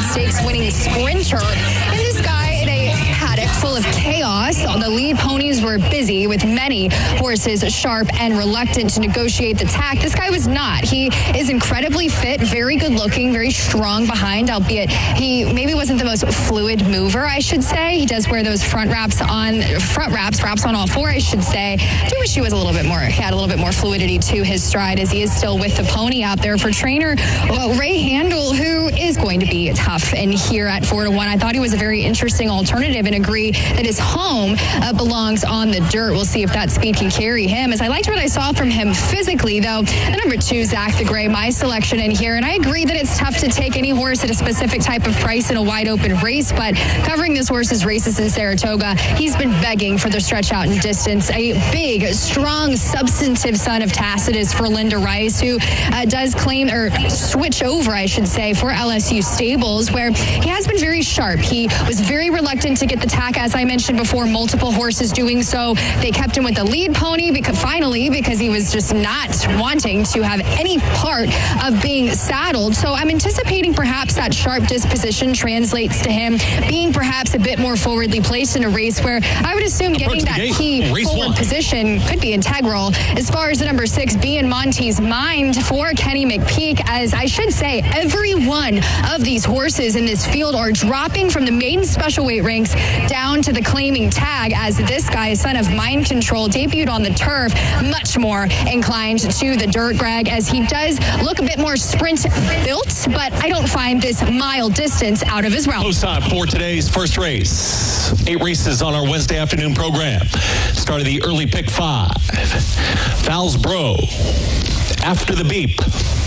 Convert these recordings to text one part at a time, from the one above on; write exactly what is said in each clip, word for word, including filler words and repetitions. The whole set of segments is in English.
Stakes winning sprinter. And this guy in a paddock full of chaos. The lead ponies were busy with many horses sharp and reluctant to negotiate the tack. This guy was not. He is incredibly fit, very good looking, very strong behind, albeit he maybe wasn't the most fluid mover, I should say. He does wear those front wraps on, front wraps, wraps on all four, I should say. I do wish he was a little bit more, he had a little bit more fluidity to his stride as he is still with the pony out there for trainer well, Ray Handel, who is going to be tough in here at four to one. I thought he was a very interesting alternative and agree that his home uh, belongs on the dirt. We'll see if that speed can carry him. As I liked what I saw from him physically, though, the number two, Zach the Gray, my selection in here. And I agree that it's tough to take any horse at a specific type of price in a wide open race, but covering this horse's races in Saratoga, he's been begging for the stretch out in distance. A big, strong, substantive son of Tacitus for Linda Rice, who uh, does claim, or switch over, I should say, for L S U Stables, where he has been very sharp. He was very reluctant to get the tack, as I mentioned before, multiple horses doing so. They kept him with the lead pony because finally, because he was just not wanting to have any part of being saddled. So I'm anticipating perhaps that sharp disposition translates to him being perhaps a bit more forwardly placed in a race where I would assume getting that key forward position could be integral. As far as the number six, Be in Monty's Mind for Kenny McPeak, as I should say, every one of these horses in this field are dropping from the maiden special weight ranks down to the claiming tag, as this guy, son of Mind Control, debuted on the turf, much more inclined to the dirt, Greg, as he does look a bit more sprint built, but I don't find this mile distance out of his realm. Close time for today's first race. Eight races on our Wednesday afternoon program. Start of the early pick five. Fowles Bro. After the beep.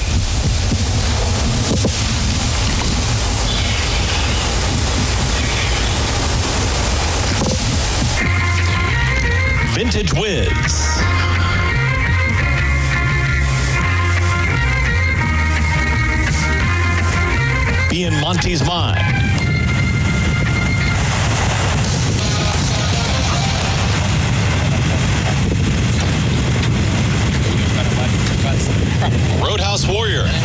Vintage Wiz. Be in Monty's Mind. Roadhouse Warrior.